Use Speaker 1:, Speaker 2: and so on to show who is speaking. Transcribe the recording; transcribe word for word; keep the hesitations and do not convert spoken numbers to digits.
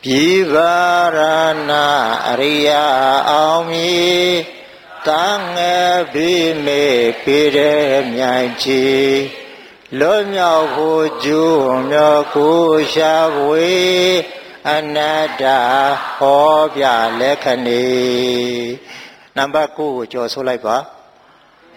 Speaker 1: ပြေပါရဏအရိယာအောင်မီတန်ငယ်ပြီးမေပြေတဲ့မြိုင်ချီလွတ်မြောက်ဖို့ကျိုးမြောက်ကိုရှာဝေအနတ္တဟောပြလက္ခဏီနံပါတ်ကိုကျော်ဆိုလိုက်ပါ